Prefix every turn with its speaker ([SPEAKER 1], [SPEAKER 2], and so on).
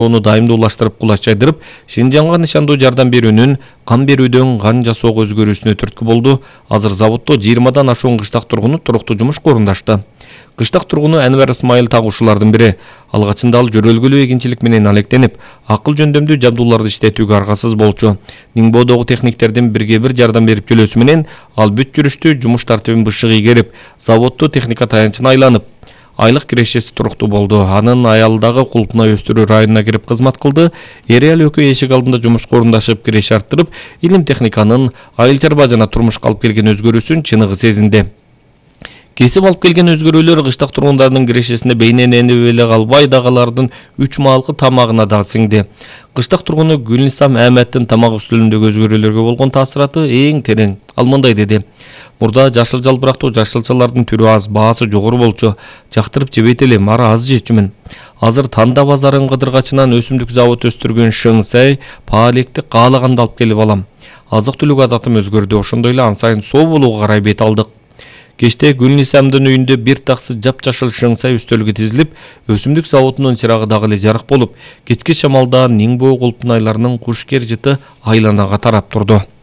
[SPEAKER 1] Onu дайымдуулаштырып кулачайдырып, Шинжаңга нышандуу жардам берүүнүн кан берүүдөн кан жасоого өзгөрүүсүнө түрткү болду. Азыр заводдо 20дан ашуун кыштак тургуну туруктуу жумушка орундашты. Кыштак тургуну Әнвер Исмайыл тагуушулардын бири. Алгачында ал жөрөлгөлүү эгинчилик менен алектенип, акыл жөндөмдүү жабдууларды иштетүүгө аргасыз болчу. Ниңбоодогу техниктердин бирге бир жардам берип келүүсү менен ал бүт жүрүштүү жумуш тартибин бышык ийгерип, заводдо техника таянчына айланып, айлык кирешеси туруктуу болду. Анын аялдагы Кулпунай өстүрүү районуна кирип кызмат кылды. Эр аял экөө эшик алдында жумушка орундашып, киреш арттырып, илим техниканын айыл чарба жана турмушка алып келген өзгөрүүсүн чыныгы сезинди. Кесип алып келген өзгөрүүлөр кыштак тургундарынын кирешесине бейнен энеп эле калбай, дагылардын 3 маалкы тамагына да сиңди. Кыштак тургуну Гүлнисам Ахметтин тамак үстөлүндөгү өзгөрүүлөргө болгон таасираты эң терең. Ал мындай деди: "Мурда жашыл жалбырактуу жашылчалардын түрү аз, баасы жогору болчу. Жактырып жебейт элем, ары аз жечүмүн. Азыр Танда базарын кыдыргачынан өсүмдүк завод өстүргөн Шыңсай паалекти каалаганда алып келип алам. Азык түлүк адатым өзгөрдү, ошондой эле ан сайын соо болууга карай бет алдык." Кечте Гүлнисамдын үйүндө бир таксы жапжашыл Шыңсай үстөлгө тизилип, өсүмдүк заводунун чырагы дагы эле жарык болуп, кечки шамалда Ниңбоо Кулпунайларынын куш кер жыты айланага тарап турду.